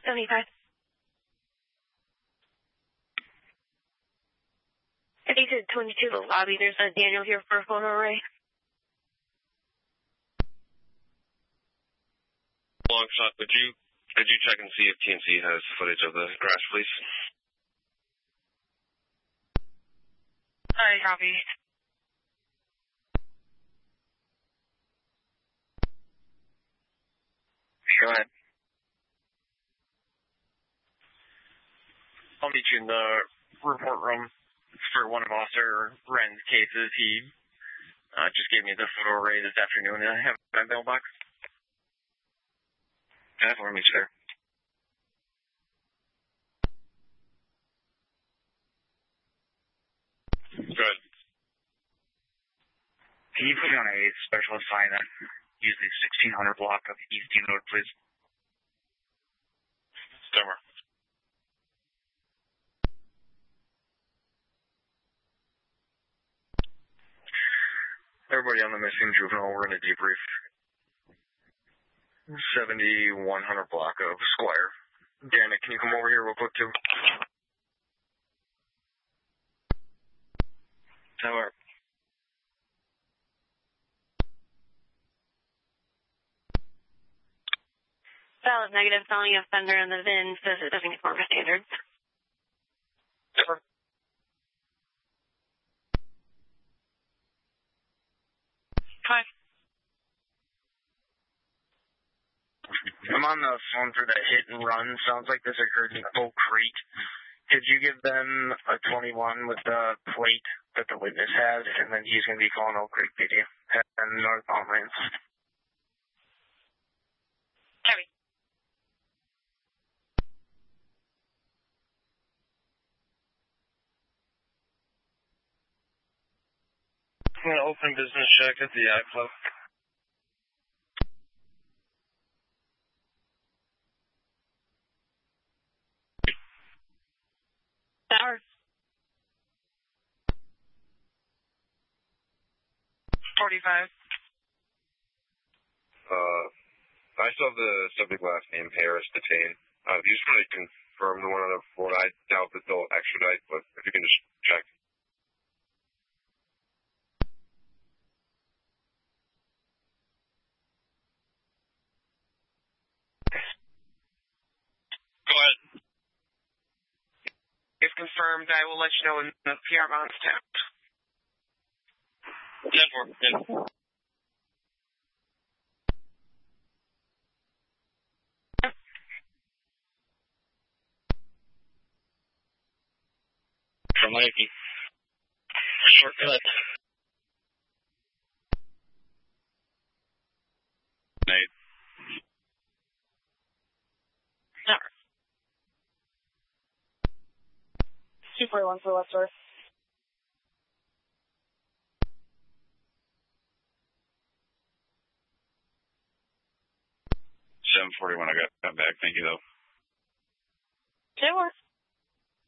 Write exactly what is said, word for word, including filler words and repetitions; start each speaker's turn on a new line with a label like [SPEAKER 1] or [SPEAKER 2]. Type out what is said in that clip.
[SPEAKER 1] seventy-five. Exit twenty-two, the lobby. There's a Daniel here for a photo array.
[SPEAKER 2] Long shot, could you, could you check and see if T N C has footage of the crash, please?
[SPEAKER 1] Hi, copy.
[SPEAKER 3] Go ahead. I'll meet you in the report room for one of Officer Wren's cases. He uh, just gave me the photo array this afternoon, and I have my mailbox.
[SPEAKER 2] Yeah, for me, sir. Good.
[SPEAKER 3] Can you put me on a special assignment? Use the sixteen hundred block of East Dean Road, please.
[SPEAKER 2] Summer.
[SPEAKER 3] Everybody on the missing juvenile, we're in a debrief. seventy-one hundred block of Squire. Damn it, can you come over here real quick, too? Tower.
[SPEAKER 1] Valid negative, felony offender in the V I N says it doesn't conform to standards.
[SPEAKER 3] Tower.
[SPEAKER 1] Hi.
[SPEAKER 3] I'm on the phone for that hit and run. Sounds like this occurred in Oak Creek. Could you give them a twenty-one with the plate that the witness has, and then he's going to be calling Oak Creek P D and North Palmlands.
[SPEAKER 1] Heavy.
[SPEAKER 2] I'm going to open business check at the yacht club.
[SPEAKER 1] Tower. forty-five.
[SPEAKER 2] Uh, I still have the subject last name Harris detained. Uh, if you just want to confirm the one on the board, I doubt that they'll extradite, but if you can just check.
[SPEAKER 3] Go ahead. If confirmed, I will let you know when the P R bond's tapped.
[SPEAKER 2] ten four. ten.
[SPEAKER 3] From Mikey. Shortcut.
[SPEAKER 2] Nate.
[SPEAKER 1] Tower. two forty-one for left, sir.
[SPEAKER 2] seven forty-one, I got that back. Thank you, though.
[SPEAKER 1] Tower.